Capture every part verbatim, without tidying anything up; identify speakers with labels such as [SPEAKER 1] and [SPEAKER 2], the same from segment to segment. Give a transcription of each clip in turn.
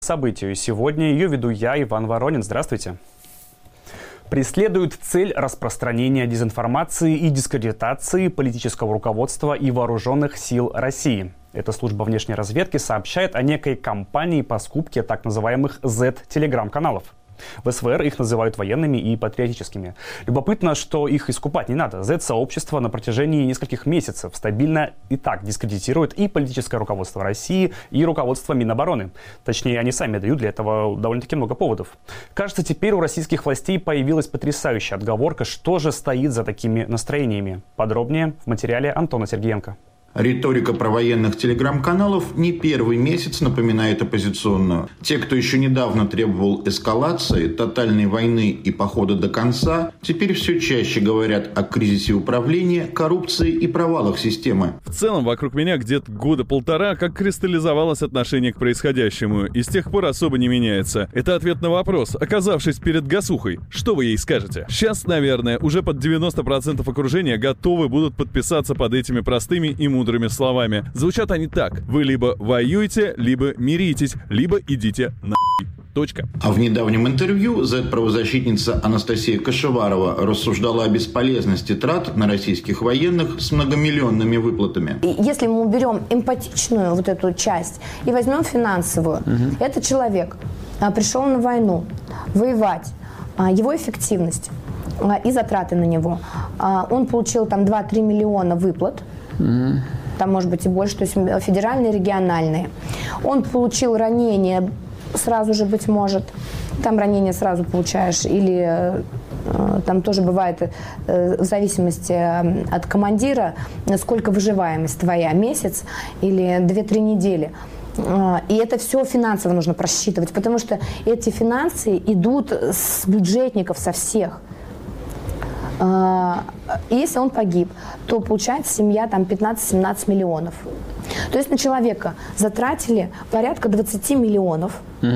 [SPEAKER 1] Событию. Сегодня ее веду я, Иван Воронин. Здравствуйте. Преследует цель распространения дезинформации и дискредитации политического руководства и вооруженных сил России. Эта служба внешней разведки сообщает о некой кампании по скупке так называемых зет-телеграм-каналов. В СВР их называют военными и патриотическими. Любопытно, что их искупать не надо. Зет-сообщество на протяжении нескольких месяцев стабильно и так дискредитирует и политическое руководство России, и руководство Минобороны. Точнее, они сами дают для этого довольно-таки много поводов. Кажется, теперь у российских властей появилась потрясающая отговорка, что же стоит за такими настроениями. Подробнее в материале Антона Сергеенко.
[SPEAKER 2] Риторика провоенных телеграм-каналов не первый месяц напоминает оппозиционную. Те, кто еще недавно требовал эскалации, тотальной войны и похода до конца, теперь все чаще говорят о кризисе управления, коррупции и провалах системы.
[SPEAKER 3] В целом, вокруг меня где-то года полтора, как кристаллизовалось отношение к происходящему, и с тех пор особо не меняется. Это ответ на вопрос. Оказавшись перед гасухой, что вы ей скажете? Сейчас, наверное, уже под девяносто процентов окружения готовы будут подписаться под этими простыми и мудрыми мудрыми словами. Звучат они так. Вы либо воюете, либо миритесь, либо идите на***. Точка.
[SPEAKER 2] А в недавнем интервью зет-правозащитница Анастасия Кашеварова рассуждала о бесполезности трат на российских военных с многомиллионными выплатами.
[SPEAKER 4] Если мы уберем эмпатичную вот эту часть и возьмем финансовую, угу. Этот человек а, пришел на войну воевать, а, его эффективность а, и затраты на него. А, он получил там два-три миллиона выплат. Mm-hmm. Там может быть и больше, то есть федеральные, региональные. Он получил ранение сразу же, быть может. Там ранение сразу получаешь. Или э, там тоже бывает э, в зависимости от командира, сколько выживаемость твоя, месяц или две-три недели. И это все финансово нужно просчитывать, потому что эти финансы идут с бюджетников, со всех. И если он погиб, то получается семья там пятнадцать-семнадцать миллионов. То есть на человека затратили порядка двадцать миллионов.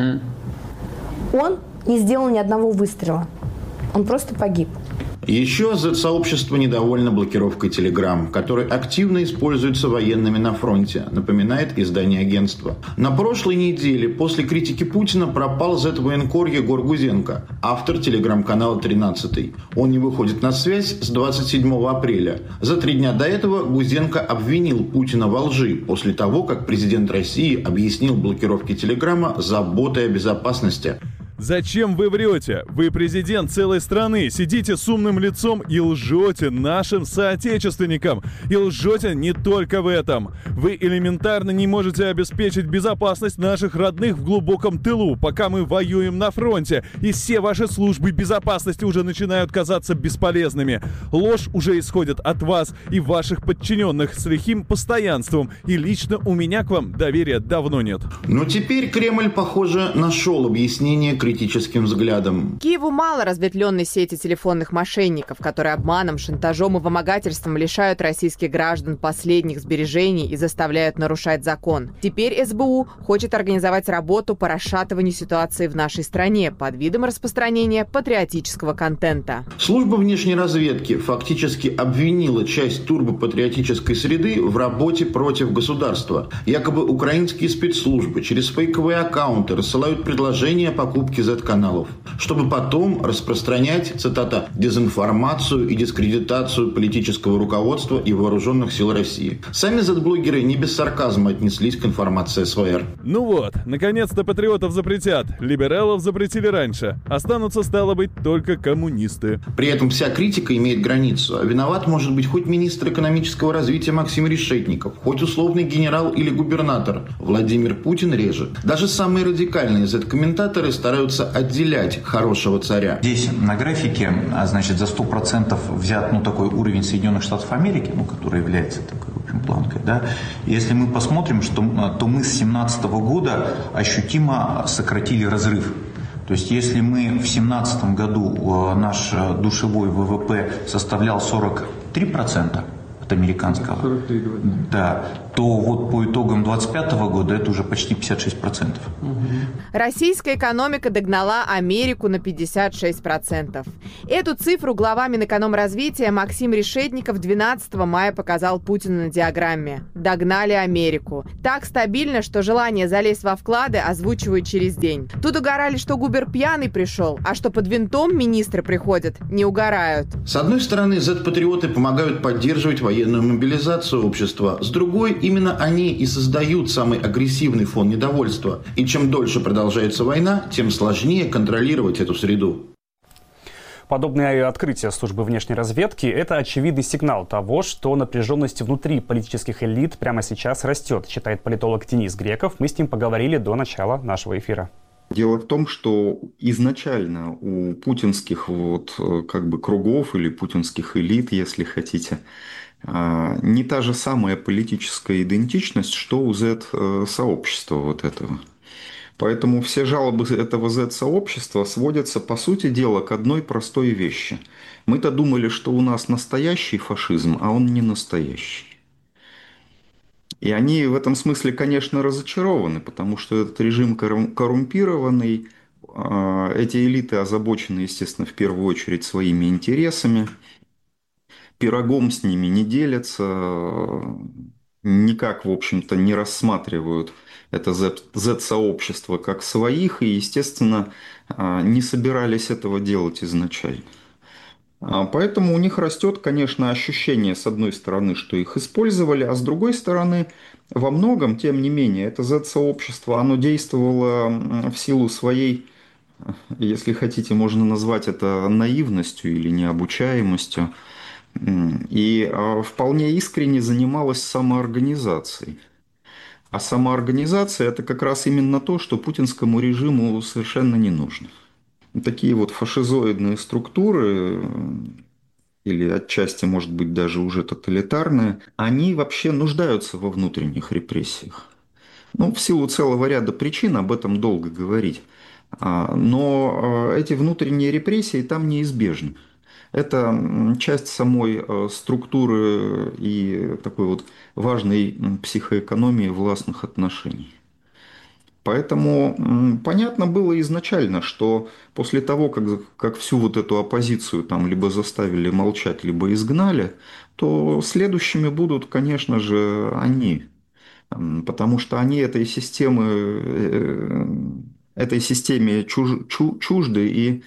[SPEAKER 4] Угу. Он не сделал ни одного выстрела. Он просто погиб.
[SPEAKER 2] Еще зет-сообщество недовольно блокировкой Telegram, который активно используется военными на фронте, напоминает издание агентства. На прошлой неделе после критики Путина пропал зет-военкор Егор Гузенко, автор телеграм-канала тринадцатый. Он не выходит на связь с двадцать седьмого апреля. За три дня до этого Гузенко обвинил Путина во лжи после того, как президент России объяснил блокировке Телеграма заботой о безопасности.
[SPEAKER 3] Зачем вы врете? Вы президент целой страны, сидите с умным лицом и лжете нашим соотечественникам. И лжете не только в этом. Вы элементарно не можете обеспечить безопасность наших родных в глубоком тылу, пока мы воюем на фронте. И все ваши службы безопасности уже начинают казаться бесполезными. Ложь уже исходит от вас и ваших подчиненных с лихим постоянством. И лично у меня к вам доверия давно нет.
[SPEAKER 2] Но теперь Кремль, похоже, нашел объяснение критическим взглядом.
[SPEAKER 5] Киеву мало разветвленной сети телефонных мошенников, которые обманом, шантажом и вымогательством лишают российских граждан последних сбережений и заставляют нарушать закон. Теперь эс бэ у хочет организовать работу по расшатыванию ситуации в нашей стране под видом распространения патриотического контента.
[SPEAKER 2] Служба внешней разведки фактически обвинила часть турбопатриотической среды в работе против государства. Якобы украинские спецслужбы через фейковые аккаунты рассылают предложения о покупке зет-каналов, чтобы потом распространять, цитата, «дезинформацию и дискредитацию политического руководства и вооруженных сил России». Сами зет-блогеры не без сарказма отнеслись к информации эс вэ эр.
[SPEAKER 3] Ну вот, наконец-то патриотов запретят. Либералов запретили раньше. Останутся, стало быть, только коммунисты.
[SPEAKER 2] При этом вся критика имеет границу. Виноват может быть хоть министр экономического развития Максим Решетников, хоть условный генерал или губернатор. Владимир Путин реже. Даже самые радикальные зет-комментаторы стараются отделять хорошего царя.
[SPEAKER 6] Здесь на графике, значит, за сто процентов взят, ну, такой уровень Соединенных Штатов Америки, ну, который является такой, в общем, планкой, да. Если мы посмотрим, что, то мы с две тысячи семнадцатого года ощутимо сократили разрыв. То есть, если мы в две тысячи семнадцатом году наш душевой вэ вэ пэ составлял сорок три процента, от американского.
[SPEAKER 7] сорок три,
[SPEAKER 6] да, то вот по итогам двадцать пятого года это уже почти пятьдесят шесть процентов.
[SPEAKER 5] Угу. Российская экономика догнала Америку на пятьдесят шесть процентов. Эту цифру глава Минэкономразвития Максим Решетников двенадцатого мая показал Путину на диаграмме. Догнали Америку. Так стабильно, что желание залезть во вклады озвучивают через день. Тут угорали, что Губер пьяный пришел, а что под винтом министры приходят, не угорают.
[SPEAKER 2] С одной стороны, зет-патриоты помогают поддерживать военную мобилизацию общества. С другой, именно они и создают самый агрессивный фон недовольства. И чем дольше продолжается война, тем сложнее контролировать эту среду.
[SPEAKER 1] Подобные открытия службы внешней разведки – это очевидный сигнал того, что напряженность внутри политических элит прямо сейчас растет, считает политолог Денис Греков. Мы с ним поговорили до начала нашего эфира.
[SPEAKER 8] Дело в том, что изначально у путинских вот как бы кругов или путинских элит, если хотите, не та же самая политическая идентичность, что у зет-сообщества вот этого. Поэтому все жалобы этого зет-сообщества сводятся, по сути дела, к одной простой вещи. Мы-то думали, что у нас настоящий фашизм, а он не настоящий. И они в этом смысле, конечно, разочарованы, потому что этот режим коррумпированный, эти элиты озабочены, естественно, в первую очередь своими интересами, пирогом с ними не делятся, никак, в общем-то, не рассматривают это зет-сообщество как своих и, естественно, не собирались этого делать изначально. Поэтому у них растет, конечно, ощущение, с одной стороны, что их использовали, а с другой стороны, во многом, тем не менее, это зет-сообщество, оно действовало в силу своей, если хотите, можно назвать это наивностью или необучаемостью, и вполне искренне занималось самоорганизацией. А самоорганизация – это как раз именно то, что путинскому режиму совершенно не нужно. Такие вот фашизоидные структуры, или отчасти, может быть, даже уже тоталитарные, они вообще нуждаются во внутренних репрессиях. Ну, в силу целого ряда причин, об этом долго говорить. Но эти внутренние репрессии там неизбежны. Это часть самой структуры и такой вот важной психоэкономии властных отношений. Поэтому понятно было изначально, что после того, как, как всю вот эту оппозицию там либо заставили молчать, либо изгнали, то следующими будут, конечно же, они. Потому что они этой системы, этой системе чуж, чу, чужды, и,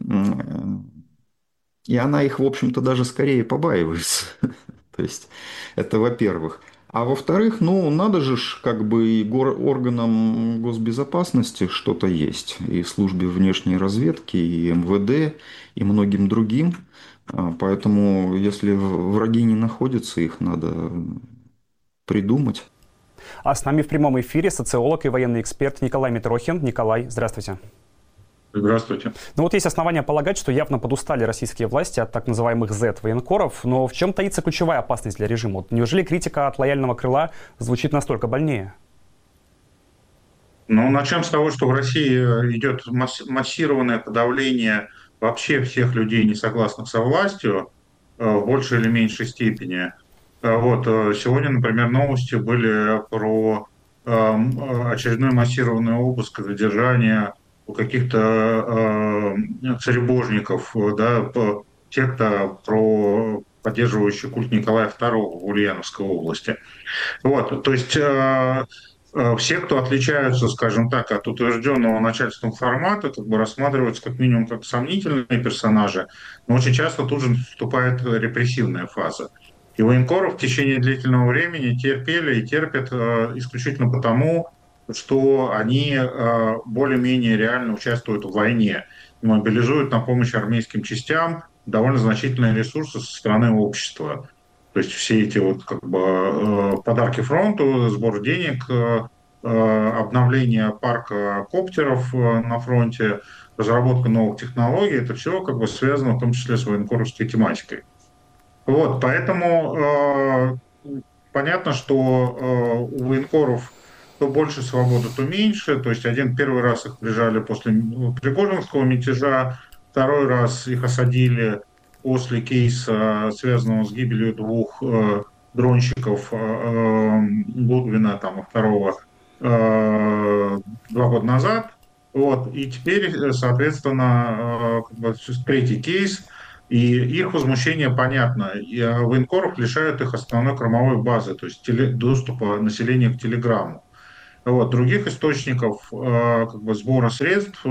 [SPEAKER 8] и она их, в общем-то, даже скорее побаивается. То есть это во-первых. А во-вторых, ну, надо же как бы и органам госбезопасности что-то есть, и службе внешней разведки, и эм вэ дэ, и многим другим. Поэтому, если враги не находятся, их надо придумать.
[SPEAKER 1] А с нами в прямом эфире социолог и военный эксперт Николай Митрохин. Николай, здравствуйте.
[SPEAKER 7] Здравствуйте.
[SPEAKER 1] Ну вот есть основания полагать, что явно подустали российские власти от так называемых зет-военкоров, но в чем таится ключевая опасность для режима? Вот неужели критика от лояльного крыла звучит настолько больнее?
[SPEAKER 7] Ну, начнем с того, что в России идет массированное подавление вообще всех людей, не согласных со властью, в большей или меньшей степени. Вот, сегодня, например, новости были про очередной массированный обыск и задержание у каких-то э, царебожников, да, секта, про поддерживающий культ Николая второго в Ульяновской области. Вот, то есть э, э, все, кто отличаются, скажем так, от утвержденного начальством формата, как бы рассматриваются как минимум как сомнительные персонажи, но очень часто тут же вступает репрессивная фаза. И военкоров в течение длительного времени терпели и терпят э, исключительно потому, что они э, более-менее реально участвуют в войне и мобилизуют на помощь армейским частям довольно значительные ресурсы со стороны общества. То есть все эти вот как бы э, подарки фронту, сбор денег, э, обновление парка коптеров э, на фронте, разработка новых технологий, это все как бы связано в том числе с военкоровской тематикой. Вот, поэтому э, понятно, что э, у военкоров то больше свободы, то меньше. То есть один первый раз их прижали после Пригожинского мятежа, второй раз их осадили после кейса, связанного с гибелью двух э, дронщиков Гудвина там, и второго два года назад. Вот. И теперь, соответственно, как бы, третий кейс, и их возмущение понятно. И военкоров лишают их основной кормовой базы, то есть теле, доступа населения к телеграмму. Вот. Других источников как бы, сбора средств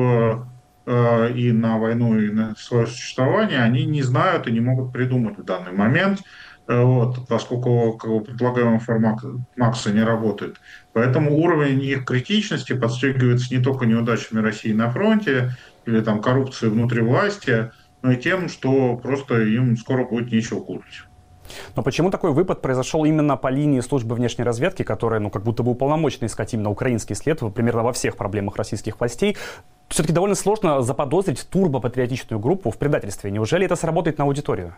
[SPEAKER 7] и на войну, и на свое существование они не знают и не могут придумать в данный момент, вот, поскольку как бы, предлагаемый формат Макса не работает. Поэтому уровень их критичности подстегивается не только неудачами России на фронте или там, коррупцией внутри власти, но и тем, что просто им скоро будет нечего кушать.
[SPEAKER 1] Но почему такой выпад произошел именно по линии службы внешней разведки, которая, ну, как будто бы уполномочена искать именно украинский след примерно во всех проблемах российских властей? Все-таки довольно сложно заподозрить турбопатриотичную группу в предательстве. Неужели это сработает на аудиторию?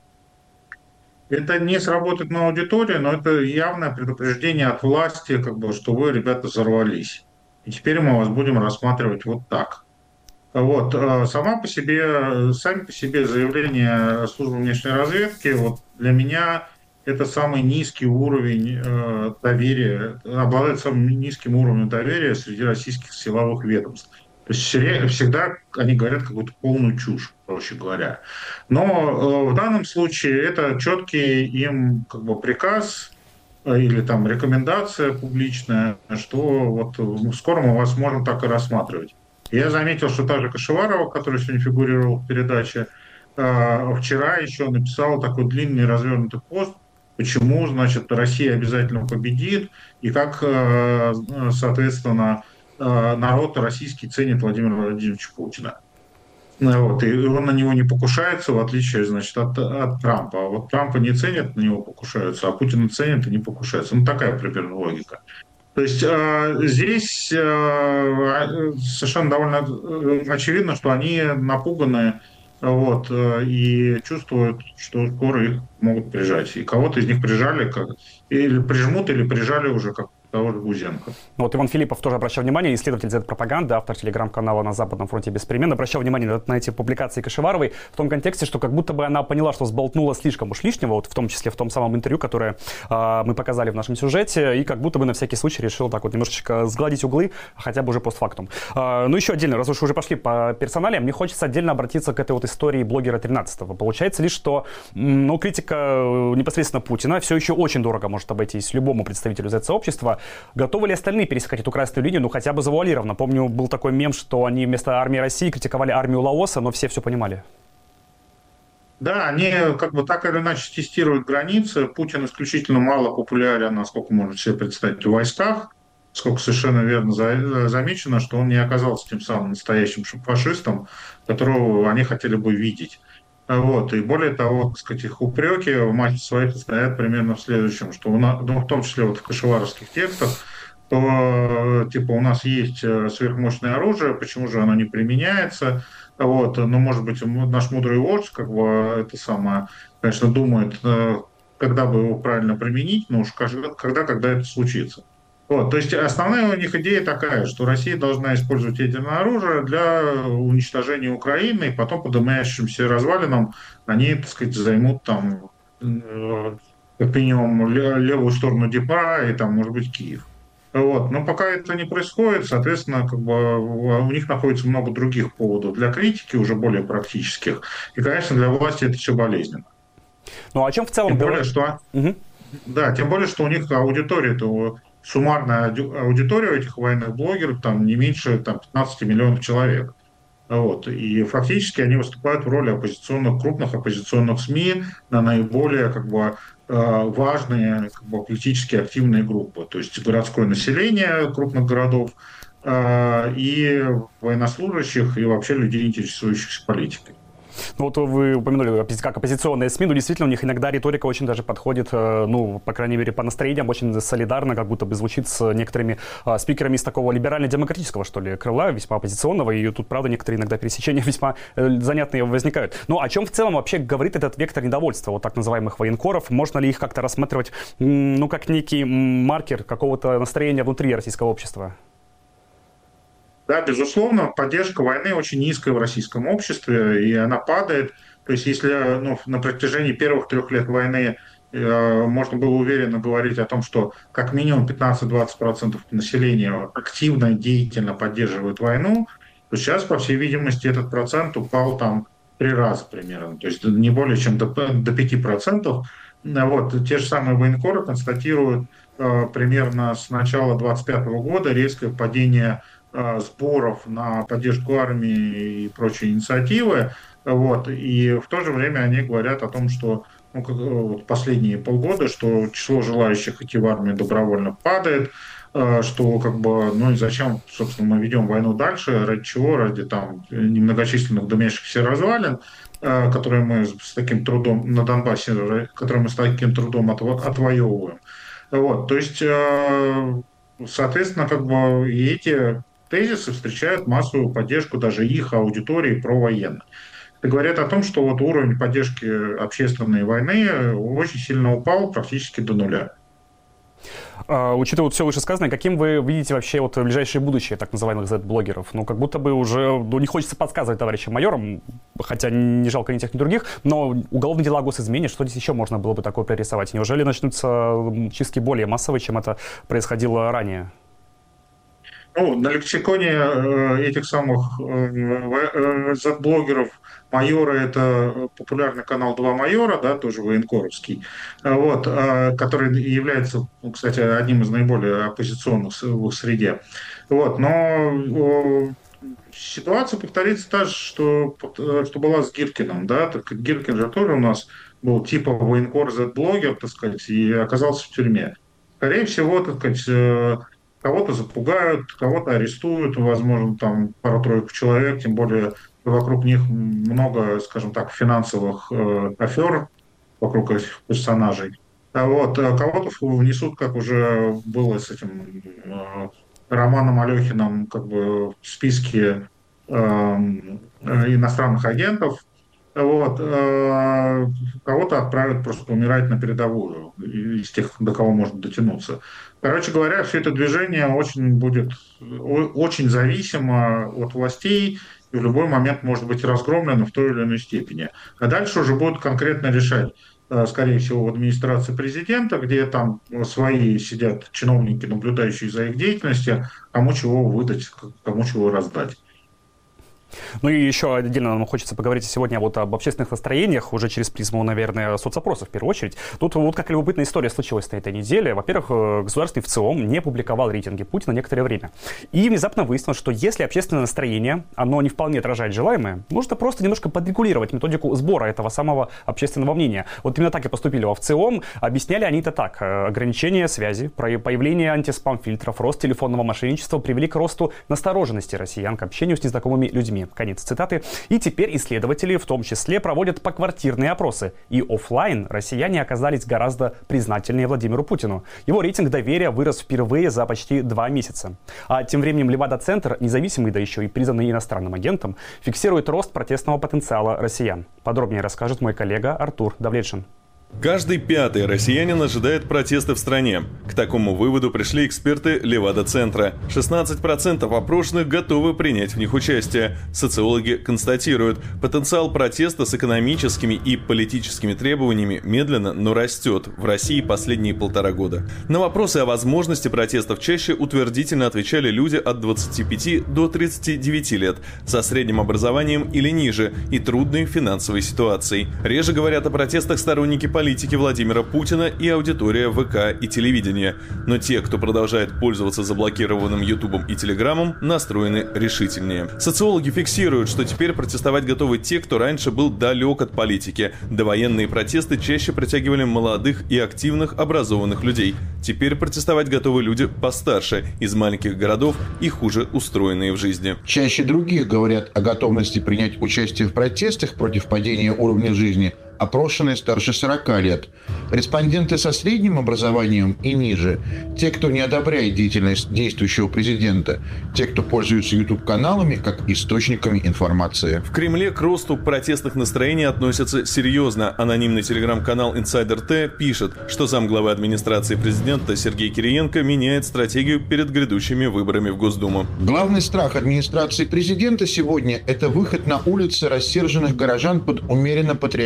[SPEAKER 7] Это не сработает на аудиторию, но это явное предупреждение от власти, как бы, что вы, ребята, взорвались. И теперь мы вас будем рассматривать вот так. Вот. Сама по себе, сами по себе заявления службы внешней разведки, вот для меня это самый низкий уровень э, доверия, обладает самым низким уровнем доверия среди российских силовых ведомств. То есть всегда они говорят какую-то полную чушь, проще говоря. Но э, в данном случае это четкий им как бы приказ э, или там рекомендация публичная, что вот скоро мы вас можем так и рассматривать. Я заметил, что та же Кашеварова, которая сегодня фигурировала в передаче, э, вчера еще написала такой длинный развернутый пост, почему, значит, Россия обязательно победит, и как, э, соответственно, э, народ российский ценит Владимира Владимировича Путина. Вот, и он на него не покушается, в отличие, значит, от, от Трампа. А вот Трампа не ценят, на него покушаются, а Путина ценят и не покушаются. Ну, такая примерно логика. То есть э, здесь э, совершенно довольно очевидно, что они напуганы, вот, э, и чувствуют, что скоро их могут прижать. И кого-то из них прижали, как, или прижмут, или прижали уже, как того же Гузенко.
[SPEAKER 1] Ну, вот Иван Филиппов тоже обращал внимание, исследователь зет-пропаганды, автор телеграм-канала «На Западном фронте без перемен», обращал внимание на, на эти публикации Кашеваровой в том контексте, что как будто бы она поняла, что сболтнула слишком уж лишнего, вот в том числе в том самом интервью, которое э, мы показали в нашем сюжете, и как будто бы на всякий случай решил так вот немножечко сгладить углы, хотя бы уже постфактум. Э, ну, еще отдельно, раз уж уже пошли по персоналиям, мне хочется отдельно обратиться к этой вот истории блогера тринадцатого. Получается ли, что ну, критика непосредственно Путина все еще очень дорого может обойтись любому представителю зет-сообщества. Готовы ли остальные пересекать эту красную линию, ну хотя бы завуалированно? Помню, был такой мем, что они вместо армии России критиковали армию Лаоса, но все все понимали.
[SPEAKER 7] Да, они как бы так или иначе тестируют границы. Путин исключительно мало популярен, насколько можно себе представить, в войсках. Сколько совершенно верно замечено, что он не оказался тем самым настоящим фашистом, которого они хотели бы видеть. Вот. И более того, так сказать, их упреки в массе своих состоят примерно в следующем, что у нас, ну, в том числе вот в кашеваровских текстах, то типа у нас есть сверхмощное оружие, почему же оно не применяется? Вот. Но, может быть, наш мудрый вождь, как бы это самое, конечно, думает, когда бы его правильно применить, но уж когда, когда это случится. Вот, то есть основная у них идея такая, что Россия должна использовать ядерное оружие для уничтожения Украины, и потом поднимающимся развалинам они, так сказать, займут там как минимум левую сторону Днепра и там, может быть, Киев. Вот. Но пока это не происходит, соответственно, как бы у них находится много других поводов для критики, уже более практических. И, конечно, для власти это все болезненно.
[SPEAKER 1] Ну, о чем в целом...
[SPEAKER 7] Тем более, что... Угу. Да, тем более, что у них аудитория-то... Суммарная аудитория этих военных блогеров там не меньше там, пятнадцать миллионов человек. Вот. И фактически они выступают в роли оппозиционных, крупных оппозиционных СМИ на наиболее как бы, важные как бы, политически активные группы. То есть городское население крупных городов и военнослужащих, и вообще людей, интересующихся политикой.
[SPEAKER 1] Ну вот вы упомянули, как оппозиционные СМИ, ну действительно у них иногда риторика очень даже подходит, ну, по крайней мере, по настроениям, очень солидарно, как будто бы звучит с некоторыми а, спикерами из такого либерально-демократического, что ли, крыла, весьма оппозиционного, и тут, правда, некоторые иногда пересечения весьма занятные возникают. Ну, о чем в целом вообще говорит этот вектор недовольства вот так называемых военкоров? Можно ли их как-то рассматривать, ну, как некий маркер какого-то настроения внутри российского общества?
[SPEAKER 7] Да, безусловно, поддержка войны очень низкая в российском обществе, и она падает. То есть если ну, на протяжении первых трех лет войны можно было уверенно говорить о том, что как минимум пятнадцать-двадцать процентов населения активно, деятельно поддерживает войну, то сейчас, по всей видимости, этот процент упал там три раза примерно, то есть не более чем до, до пяти процентов. Вот, те же самые военкоры констатируют э, примерно с начала двадцать пятого года резкое падение э, сборов на поддержку армии и прочие инициативы. Вот, и в то же время они говорят о том, что ну, как, вот последние полгода, что число желающих идти в армию добровольно падает, э, что как бы, ну и зачем, собственно, мы ведем войну дальше, ради чего, ради там немногочисленных дымящихся развалин, которые мы с таким трудом на Донбассе, которые мы с таким трудом отво- отвоевываем. Вот, то есть, соответственно, как бы и эти тезисы встречают массовую поддержку даже их аудитории провоенной. Это говорит о том, что вот уровень поддержки общественной войны очень сильно упал практически до нуля.
[SPEAKER 1] Uh, учитывая вот все вышесказанное, каким вы видите вообще вот ближайшее будущее так называемых зет-блогеров? Ну, как будто бы уже, ну, не хочется подсказывать товарищам майорам, хотя не жалко ни тех, ни других, но уголовные дела о госизмене, что здесь еще можно было бы такое прорисовать? Неужели начнутся чистки более массовые, чем это происходило ранее?
[SPEAKER 7] Ну, на лексиконе этих самых зет-блогеров майоры — это популярный канал «Два майора», да, тоже военкоровский, вот, который является, кстати, одним из наиболее оппозиционных в их среде. Вот, но ситуация повторится та же, что, что была с Гиркиным. Да? Так Гиркин же тоже у нас был типа военкор зет-блогер, так сказать, и оказался в тюрьме. Скорее всего, так сказать, кого-то запугают, кого-то арестуют, возможно, там пару-тройку человек, тем более вокруг них много, скажем так, финансовых э, афер вокруг этих персонажей. А вот, а кого-то внесут, как уже было с этим э, Романом Алехиным, как бы в списке э, иностранных агентов. Вот, э, кого-то отправят просто умирать на передовую из тех, до кого можно дотянуться. Короче говоря, все это движение очень будет очень зависимо от властей и в любой момент может быть разгромлено в той или иной степени. А дальше уже будут конкретно решать, скорее всего, в администрации президента, где там свои сидят чиновники, наблюдающие за их деятельностью, кому чего выдать, кому чего раздать.
[SPEAKER 1] Ну и еще отдельно нам хочется поговорить сегодня вот об общественных настроениях, уже через призму, наверное, соцопросов в первую очередь. Тут вот как любопытная история случилась на этой неделе. Во-первых, государственный ВЦИОМ не публиковал рейтинги Путина некоторое время. И внезапно выяснилось, что если общественное настроение, оно не вполне отражает желаемое, нужно просто немножко подрегулировать методику сбора этого самого общественного мнения. Вот именно так и поступили во ВЦИОМ. Объясняли они это так. Ограничение связи, появление антиспам-фильтров, рост телефонного мошенничества привели к росту настороженности россиян к общению с незнакомыми людьми. Конец цитаты. И теперь исследователи в том числе проводят поквартирные опросы. И офлайн россияне оказались гораздо признательнее Владимиру Путину. Его рейтинг доверия вырос впервые за почти два месяца. А тем временем Левада-центр, независимый, да еще и признанный иностранным агентом, фиксирует рост протестного потенциала россиян. Подробнее расскажет мой коллега Артур Давлетшин.
[SPEAKER 3] Каждый пятый россиянин ожидает протесты в стране. К такому выводу пришли эксперты Левада-центра. шестнадцать процентов опрошенных готовы принять в них участие. Социологи констатируют, потенциал протеста с экономическими и политическими требованиями медленно, но растет в России последние полтора года. На вопросы о возможности протестов чаще утвердительно отвечали люди от двадцати пяти до тридцати девяти лет, со средним образованием или ниже и трудной финансовой ситуацией. Реже говорят о протестах сторонники политики. политики Владимира Путина и аудитория ВК и телевидения. Но те, кто продолжает пользоваться заблокированным Ютубом и Телеграмом, настроены решительнее. Социологи фиксируют, что теперь протестовать готовы те, кто раньше был далек от политики. Довоенные протесты чаще притягивали молодых и активных образованных людей. Теперь протестовать готовы люди постарше, из маленьких городов и хуже устроенные в жизни.
[SPEAKER 9] Чаще других говорят о готовности принять участие в протестах против падения уровня жизни опрошенные старше сорока лет. Респонденты со средним образованием и ниже, те, кто не одобряет деятельность действующего президента, те, кто пользуются YouTube-каналами как источниками информации.
[SPEAKER 3] В Кремле к росту протестных настроений относятся серьезно. Анонимный телеграм-канал Insider T пишет, что замглавы администрации президента Сергей Кириенко меняет стратегию перед грядущими выборами в Госдуму.
[SPEAKER 9] Главный страх администрации президента сегодня – это выход на улицы рассерженных горожан под умеренно патриотические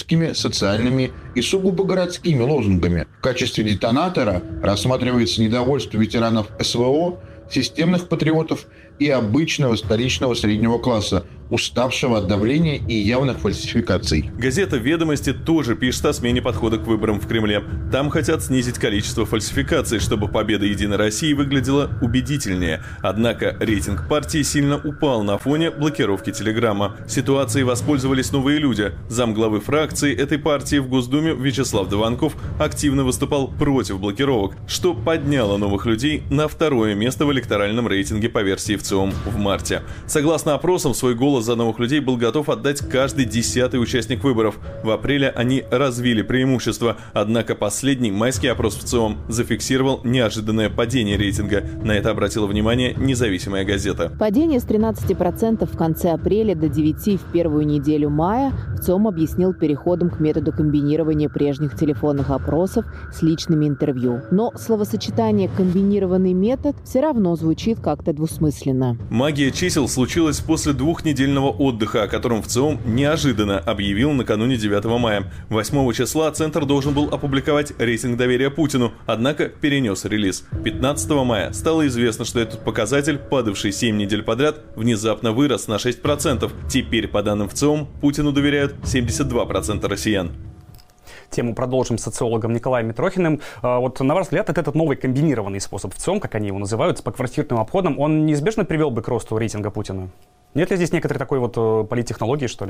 [SPEAKER 9] экономическими, социальными и сугубо городскими лозунгами. В качестве детонатора рассматривается недовольство ветеранов СВО, системных патриотов и обычного столичного среднего класса, уставшего от давления и явных фальсификаций.
[SPEAKER 3] Газета «Ведомости» тоже пишет о смене подхода к выборам в Кремле. Там хотят снизить количество фальсификаций, чтобы победа «Единой России» выглядела убедительнее. Однако рейтинг партии сильно упал на фоне блокировки Телеграма. Ситуацией воспользовались новые люди. Замглавы фракции этой партии в Госдуме Вячеслав Дованков активно выступал против блокировок, что подняло новых людей на второе место в электоральном рейтинге по версии ВЦИОМ в марте. Согласно опросам, свой голос за новых людей был готов отдать каждый десятый участник выборов. В апреле они развили преимущество, однако последний майский опрос ВЦИОМ зафиксировал неожиданное падение рейтинга. На это обратила внимание независимая газета.
[SPEAKER 5] Падение с тринадцати процентов в конце апреля до девяти процентов в первую неделю мая ВЦИОМ объяснил переходом к методу комбинирования прежних телефонных опросов с личными интервью. Но словосочетание «комбинированный метод» все равно звучит как-то двусмысленно.
[SPEAKER 3] Магия чисел случилась после двух недель отдыха, о котором ВЦИОМ неожиданно объявил накануне девятого мая. восьмого числа Центр должен был опубликовать рейтинг доверия Путину, однако перенес релиз. пятнадцатого мая стало известно, что этот показатель, падавший семь недель подряд, внезапно вырос на шесть процентов. Теперь, по данным ВЦИОМ, Путину доверяют семьдесят два процента россиян.
[SPEAKER 1] Тему продолжим с социологом Николаем Митрохиным. Вот, на ваш взгляд, этот новый комбинированный способ ВЦИОМ, как они его называют, с поквартирным обходом, он неизбежно привел бы к росту рейтинга Путина? Нет ли здесь некоторой такой вот политтехнологии, что ли?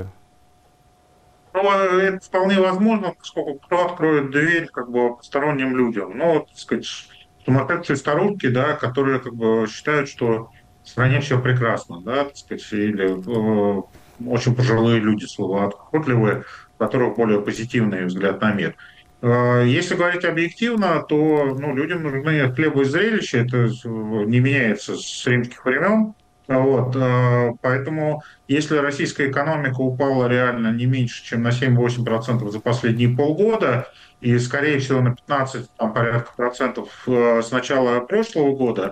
[SPEAKER 7] Ну, это вполне возможно, поскольку кто откроет дверь как бы посторонним людям. Ну, вот, так сказать, сумасшедшие старушки, да, которые как бы считают, что в стране все прекрасно, да, так сказать, или э, очень пожилые люди, словоохотливые, у которых более позитивный взгляд на мир. Э, если говорить объективно, то ну, людям нужны хлеба и зрелища, это не меняется с римских времен. Вот, поэтому, если российская экономика упала реально не меньше, чем на семь-восемь процентов за последние полгода, и, скорее всего, на пятнадцать там, порядка процентов с начала прошлого года,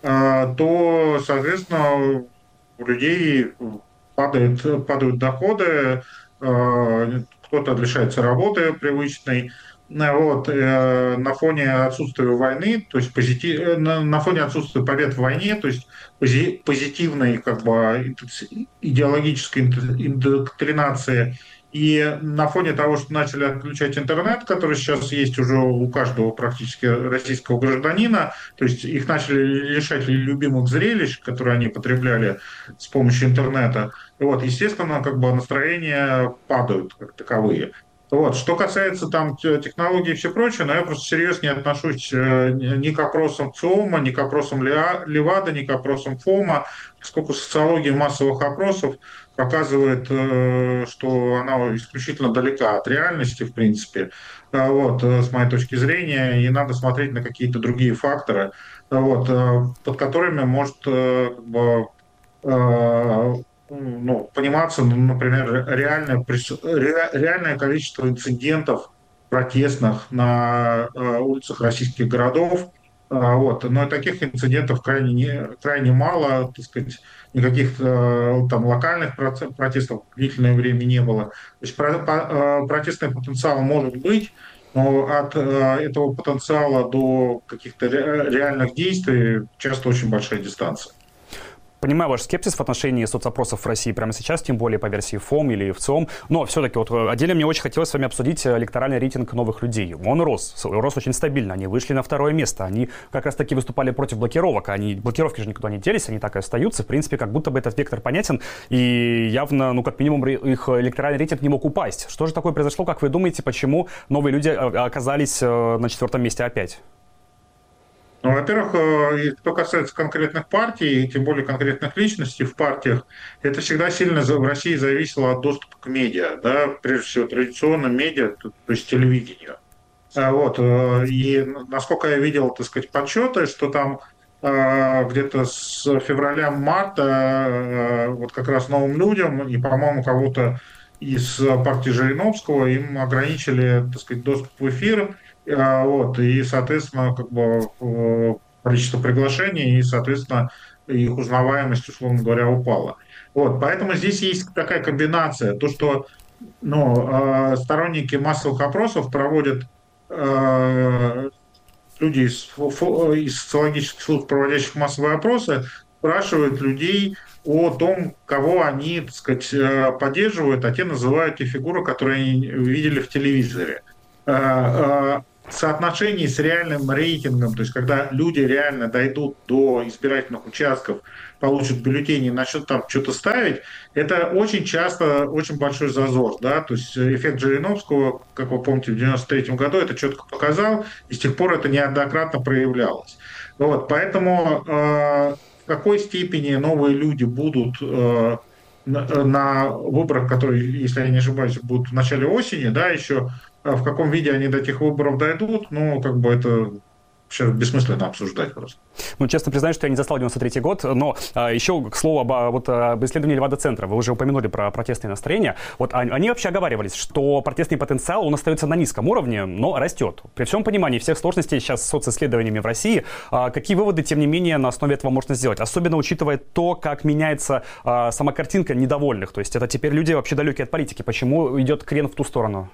[SPEAKER 7] то, соответственно, у людей падают, падают доходы, кто-то лишается работы привычной. Вот, э, на фоне отсутствия войны, то есть позитив, на, на фоне отсутствия побед в войне, то есть пози, позитивной как бы, идеологической индоктринации, и на фоне того, что начали отключать интернет, который сейчас есть уже у каждого практически российского гражданина, то есть их начали лишать любимых зрелищ, которые они потребляли с помощью интернета, вот, естественно, как бы настроения падают как таковые. Вот. Что касается там технологий и все прочее, но я просто серьезно не отношусь ни к опросам ЦИОМа, ни к опросам Левада, ни к опросам ФОМа, поскольку социология массовых опросов показывает, что она исключительно далека от реальности, в принципе, вот, с моей точки зрения, и надо смотреть на какие-то другие факторы, вот, под которыми может как бы, ну, пониматься, например, реальное, реальное количество инцидентов протестных на улицах российских городов. Вот. Но таких инцидентов крайне, не, крайне мало, так сказать, никаких там локальных протестов длительное время не было. То есть протестный потенциал может быть, но от этого потенциала до каких-то реальных действий часто очень большая дистанция.
[SPEAKER 1] Понимаю ваш скепсис в отношении соцопросов в России прямо сейчас, тем более по версии ФОМ или ВЦИОМ, но все-таки вот отдельно мне очень хотелось с вами обсудить электоральный рейтинг новых людей. Он рос, рос очень стабильно, они вышли на второе место, они как раз-таки выступали против блокировок, они, блокировки же никуда не делись, они так и остаются, в принципе, как будто бы этот вектор понятен, и явно, ну, как минимум, их электоральный рейтинг не мог упасть. Что же такое произошло, как вы думаете, почему новые люди оказались на четвертом месте опять?
[SPEAKER 7] Ну, во-первых, что касается конкретных партий, тем более конкретных личностей в партиях, это всегда сильно в России зависело от доступа к медиа, да, прежде всего традиционным медиа, то есть телевидению. Вот. И насколько я видел, так сказать, подсчеты, что там где-то с февраля-марта вот как раз новым людям и, по-моему, кого-то из партии Жириновского им ограничили, так сказать, доступ в эфир. Вот, и, соответственно, как бы количество приглашений и, соответственно, их узнаваемость, условно говоря, упала. Вот, поэтому здесь есть такая комбинация. То, что ну, сторонники массовых опросов проводят люди из, из социологических служб, проводящих массовые опросы, спрашивают людей о том, кого они, так сказать, поддерживают, а те называют те фигуры, которые они видели в телевизоре. Соотношение с реальным рейтингом, то есть когда люди реально дойдут до избирательных участков, получат бюллетени и начнут там что-то ставить, это очень часто очень большой зазор. Да? То есть эффект Жириновского, как вы помните, в девяносто третьем году это четко показал, и с тех пор это неоднократно проявлялось. Вот, поэтому э, в какой степени новые люди будут э, на, на выборах, которые, если я не ошибаюсь, будут в начале осени, да, еще в каком виде они до этих выборов дойдут, ну, как бы это сейчас бессмысленно обсуждать просто.
[SPEAKER 1] Ну, честно признаюсь, что я не застал девяносто третий год, но а, еще, к слову, об, вот, об исследовании Левада-центра. Вы уже упомянули про протестные настроения. Вот они вообще оговаривались, что протестный потенциал, он остается на низком уровне, но растет. При всем понимании всех сложностей сейчас с социсследованиями в России, а, какие выводы, тем не менее, на основе этого можно сделать? Особенно учитывая то, как меняется а, сама картинка недовольных. То есть это теперь люди вообще далекие от политики. Почему идет крен в ту сторону?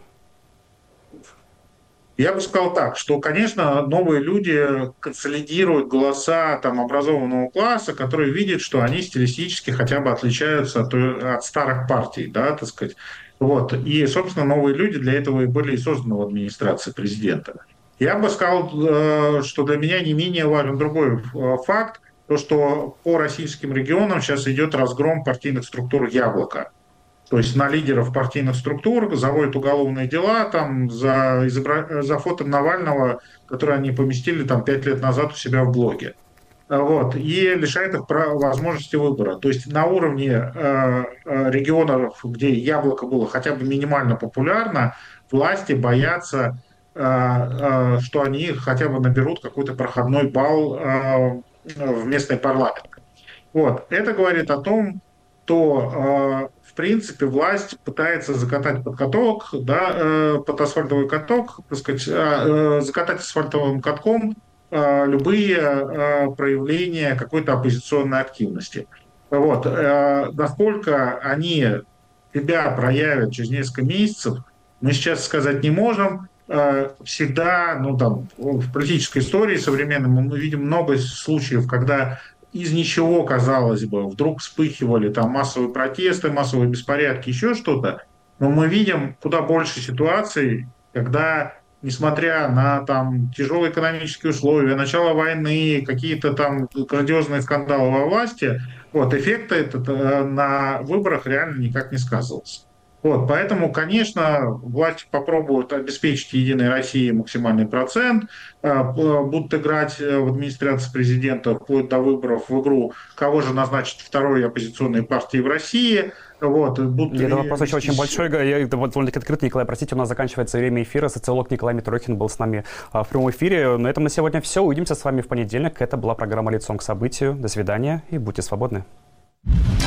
[SPEAKER 7] Я бы сказал так, что, конечно, новые люди консолидируют голоса там, образованного класса, который видит, что они стилистически хотя бы отличаются от, от старых партий, да, так сказать. Вот. И, собственно, новые люди для этого и были созданы в администрации президента. Я бы сказал, что для меня не менее важен другой факт, то, что по российским регионам сейчас идет разгром партийных структур «Яблоко». То есть на лидеров партийных структур заводят уголовные дела там, за, изобра... за фото Навального, которое они поместили там, пять лет назад у себя в блоге. Вот, и лишает их права, возможности выбора. То есть на уровне э, регионов, где «Яблоко» было хотя бы минимально популярно, власти боятся, э, э, что они хотя бы наберут какой-то проходной балл э, в местный парламент. Вот. Это говорит о том, что э, в принципе власть пытается закатать под каток, да, э, под асфальтовый каток, так сказать, э, закатать асфальтовым катком э, любые э, проявления какой-то оппозиционной активности. Вот. Э, насколько они себя проявят через несколько месяцев, мы сейчас сказать не можем. Э, всегда, ну там, в политической истории современной мы видим много случаев, когда из ничего, казалось бы, вдруг вспыхивали там массовые протесты, массовые беспорядки, еще что-то. Но мы видим куда больше ситуаций, когда, несмотря на там тяжелые экономические условия, начало войны, какие-то там грандиозные скандалы во власти, вот, эффекта этот на выборах реально никак не сказывался. Вот, поэтому, конечно, власти попробуют обеспечить Единой России максимальный процент, будут играть в администрации президента вплоть до выборов в игру, кого же назначить второй оппозиционной партии в России. Вот, будут
[SPEAKER 1] это вопрос очень, очень большой. Я довольно-таки открыто, Николай, простите, у нас заканчивается время эфира. Социолог Николай Митрохин был с нами в прямом эфире. На этом на сегодня все. Увидимся с вами в понедельник. Это была программа «Лицом к событию». До свидания и будьте свободны.